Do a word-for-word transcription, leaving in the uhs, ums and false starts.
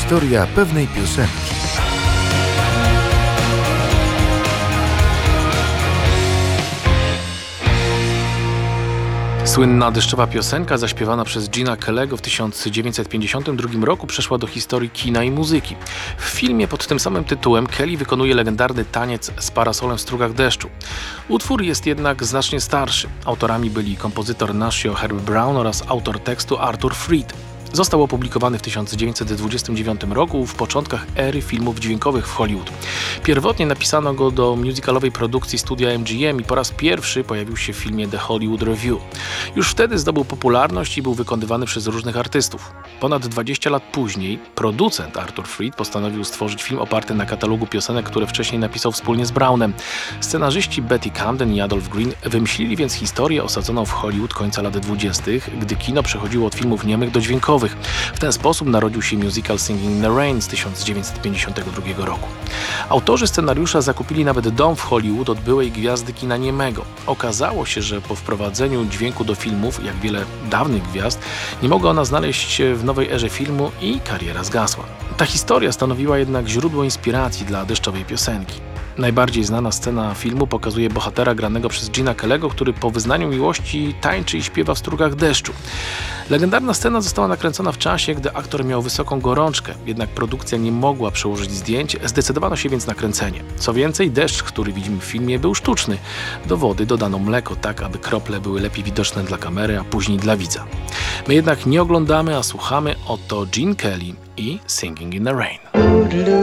Historia pewnej piosenki. Słynna deszczowa piosenka zaśpiewana przez Gina Kelly'ego w tysiąc dziewięćset pięćdziesiątym drugim roku przeszła do historii kina i muzyki. W filmie pod tym samym tytułem Kelly wykonuje legendarny taniec z parasolem w strugach deszczu. Utwór jest jednak znacznie starszy. Autorami byli kompozytor Nashio Herb Brown oraz autor tekstu Arthur Freed. Został opublikowany w tysiąc dziewięćset dwudziestym dziewiątym roku w początkach ery filmów dźwiękowych w Hollywood. Pierwotnie napisano go do musicalowej produkcji studia M G M i po raz pierwszy pojawił się w filmie The Hollywood Review. Już wtedy zdobył popularność i był wykonywany przez różnych artystów. Ponad dwadzieścia lat później producent Arthur Freed postanowił stworzyć film oparty na katalogu piosenek, które wcześniej napisał wspólnie z Brownem. Scenarzyści Betty Camden i Adolph Green wymyślili więc historię osadzoną w Hollywood końca lat dwudziestych, gdy kino przechodziło od filmów niemych do dźwiękowych. W ten sposób narodził się musical Singing in the Rain z tysiąc dziewięćset pięćdziesiątego drugiego roku. Autorzy scenariusza zakupili nawet dom w Hollywood od byłej gwiazdy kina niemego. Okazało się, że po wprowadzeniu dźwięku do filmów, jak wiele dawnych gwiazd, nie mogła ona znaleźć się w nowej erze filmu i kariera zgasła. Ta historia stanowiła jednak źródło inspiracji dla deszczowej piosenki. Najbardziej znana scena filmu pokazuje bohatera granego przez Gina Kelly'ego, który po wyznaniu miłości tańczy i śpiewa w strugach deszczu. Legendarna scena została nakręcona w czasie, gdy aktor miał wysoką gorączkę, jednak produkcja nie mogła przełożyć zdjęć, zdecydowano się więc na kręcenie. Co więcej, deszcz, który widzimy w filmie, był sztuczny. Do wody dodano mleko tak, aby krople były lepiej widoczne dla kamery, a później dla widza. My jednak nie oglądamy, a słuchamy. Oto Gene Kelly i Singing in the Rain.